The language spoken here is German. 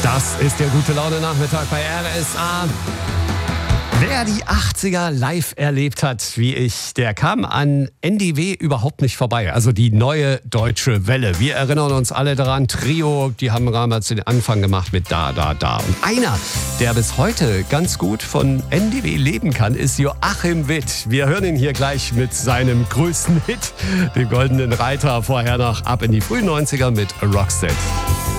Das ist der Gute-Laune-Nachmittag bei RSA. Wer die 80er live erlebt hat, wie ich, der kam an NDW überhaupt nicht vorbei. Also die neue deutsche Welle. Wir erinnern uns alle daran, Trio, die haben damals den Anfang gemacht mit Da, Da, Da. Und einer, der bis heute ganz gut von NDW leben kann, ist Joachim Witt. Wir hören ihn hier gleich mit seinem größten Hit, dem Goldenen Reiter. Vorher noch ab in die frühen 90er mit Rocksteady.